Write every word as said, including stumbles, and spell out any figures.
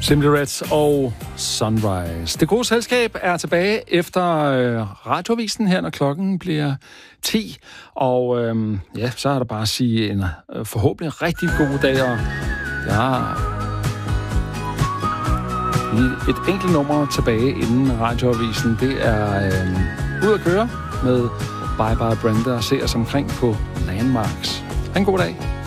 Simply Reds og Sunrise. Det gode selskab er tilbage efter øh, radioavisen her, når klokken bliver ti. Og øh, ja, så er der bare at sige en øh, forhåbentlig rigtig god dag. Og ja, et enkelt nummer tilbage inden radioavisen. Det er øh, ud at køre med Bye Bye Brenda og se os omkring på Landmarks. Ha' en god dag.